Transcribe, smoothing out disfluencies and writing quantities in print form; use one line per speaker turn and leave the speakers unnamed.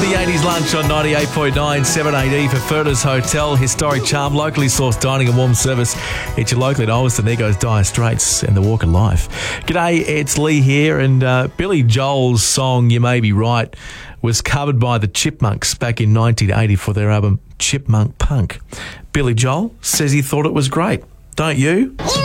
the 80s lunch on 98.9 7AD for Furnace Hotel. Historic charm, locally sourced dining and warm service. It's your local in Ulverston. There goes Dire Straits and The Walk of Life. G'day, it's Lee here, and Billy Joel's song You May Be Right was covered by the Chipmunks back in 1980 for their album Chipmunk Punk. Billy Joel says he thought it was great. Don't you?
You